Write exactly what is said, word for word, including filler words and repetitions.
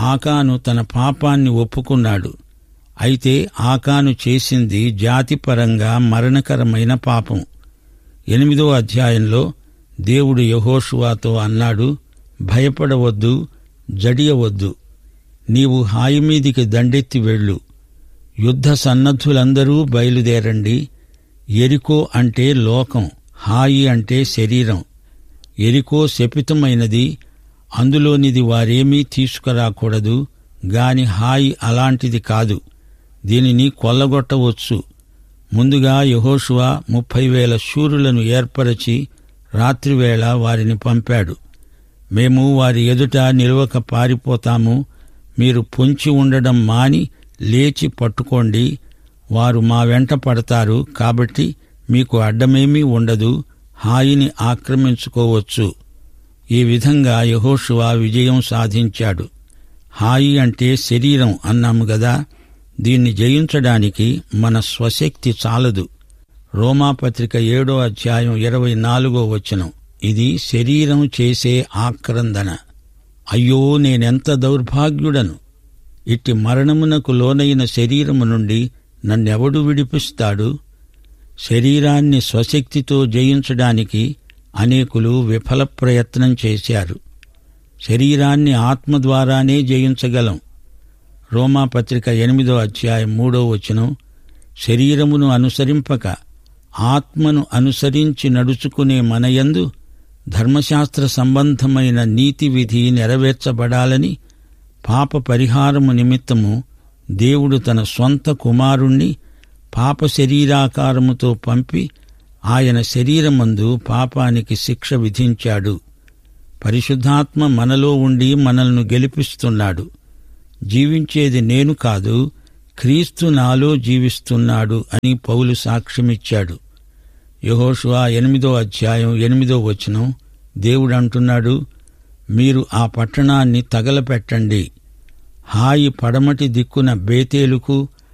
ఆకాను తన పాపాన్ని ఒప్పుకున్నాడు. అయితే ఆకాను చేసింది జాతిపరంగా మరణకరమైన పాపం. ఎనిమిదో అధ్యాయంలో దేవుడు యెహోషువతో అన్నాడు, భయపడవద్దు, జడియవద్దు. నీవు హాయి మీదికి దండెత్తి వెళ్ళు. యుద్ధ సన్నద్ధులందరూ బయలుదేరండి. యెరికో అంటే లోకం, హాయి అంటే శరీరం. యెరికో శపితమైనది, అందులోనిది వారేమీ తీసుకురాకూడదు. గాని హాయి అలాంటిది కాదు, దీనిని కొల్లగొట్టవచ్చు. ముందుగా యెహోషువ ముప్పై వేల శూరులను ఏర్పరచి రాత్రివేళ వారిని పంపాడు. మేము వారి ఎదుట నిలవక పారిపోతాము, మీరు పొంచి ఉండడం మాని లేచి పట్టుకోండి. వారు మా వెంట పడతారు, కాబట్టి మీకు అడ్డమేమీ ఉండదు, హాయిని ఆక్రమించుకోవచ్చు. ఈ విధంగా యెహోషువ విజయం సాధించాడు. హాయి అంటే శరీరం అన్నాము గదా, దీన్ని జయించడానికి మన స్వశక్తి చాలదు. రోమాపత్రిక ఏడో అధ్యాయం ఇరవై నాలుగో వచనం. ఇది శరీరం చేసే ఆక్రందన. అయ్యో, నేనెంత దౌర్భాగ్యుడను! ఇట్టి మరణమునకు లోనైన శరీరము నుండి నన్నెవడు విడిపిస్తాడు? శరీరాన్ని స్వశక్తితో జయించడానికి అనేకులు విఫల ప్రయత్నం చేశారు. శరీరాన్ని ఆత్మ ద్వారానే జయించగలం. రోమాపత్రిక ఎనిమిదో అధ్యాయం మూడో వచనం. శరీరమును అనుసరింపక ఆత్మను అనుసరించి నడుచుకునే మనయందు ధర్మశాస్త్ర సంబంధమైన నీతి విధి నెరవేర్చబడాలని పాప పరిహారము నిమిత్తము దేవుడు తన స్వంత కుమారుణ్ణి పాప శరీరాకారముతో పంపి ఆయన శరీరమందు పాపానికి శిక్ష విధించాడు. పరిశుద్ధాత్మ మనలో ఉండి మనల్ని గెలిపిస్తున్నాడు. జీవించేది నేను కాదు, క్రీస్తు నాలో జీవిస్తున్నాడు అని పౌలు సాక్ష్యమిచ్చాడు. యెహోషువ ఎనిమిదో అధ్యాయం ఎనిమిదో వచనం. దేవుడంటున్నాడు, మీరు ఆ పట్టణాన్ని తగలపెట్టండి. హాయి పడమటి దిక్కున బేతేలుకు